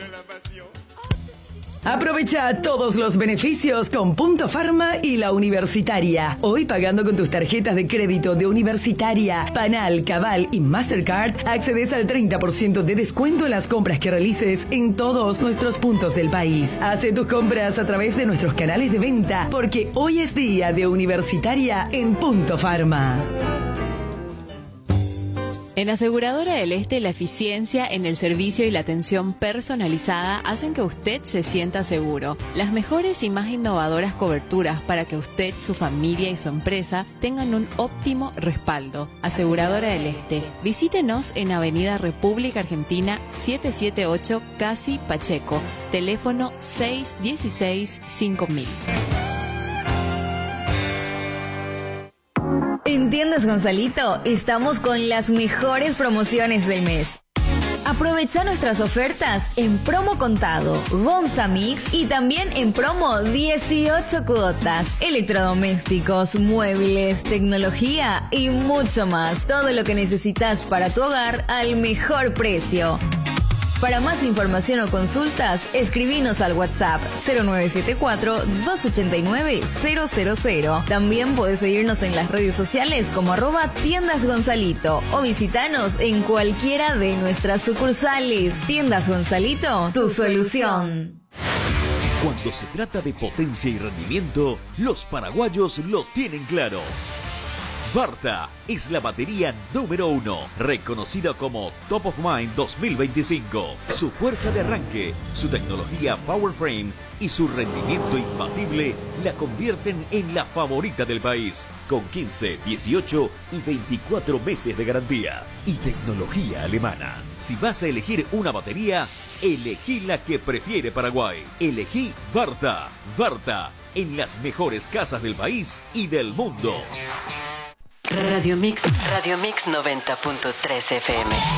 Aprovecha todos los beneficios con Punto Pharma y la Universitaria. Hoy pagando con tus tarjetas de crédito de Universitaria, Panal, Cabal y Mastercard, accedes al 30% de descuento en las compras que realices en todos nuestros puntos del país. Hace tus compras a través de nuestros canales de venta, porque hoy es día de Universitaria en Punto Pharma. En Aseguradora del Este, la eficiencia en el servicio y la atención personalizada hacen que usted se sienta seguro. Las mejores y más innovadoras coberturas para que usted, su familia y su empresa tengan un óptimo respaldo. Aseguradora del Este. Visítenos en Avenida República Argentina 778 Casi Pacheco. Teléfono 616-5000. En Tiendas Gonzalito estamos con las mejores promociones del mes. Aprovecha nuestras ofertas en promo contado, Gonza Mix y también en promo 18 cuotas, electrodomésticos, muebles, tecnología y mucho más. Todo lo que necesitas para tu hogar al mejor precio. Para más información o consultas, escribinos al WhatsApp 0974-289-000. También puedes seguirnos en las redes sociales como @Tiendas Gonzalito o visitanos en cualquiera de nuestras sucursales. Tiendas Gonzalito, tu solución. Cuando se trata de potencia y rendimiento, los paraguayos lo tienen claro. Varta es la batería número 1, reconocida como Top of Mind 2025. Su fuerza de arranque, su tecnología PowerFrame y su rendimiento imbatible la convierten en la favorita del país, con 15, 18 y 24 meses de garantía. Y tecnología alemana. Si vas a elegir una batería, elegí la que prefiere Paraguay. Elegí Varta. Varta, en las mejores casas del país y del mundo. Radio Mix 90.3 FM.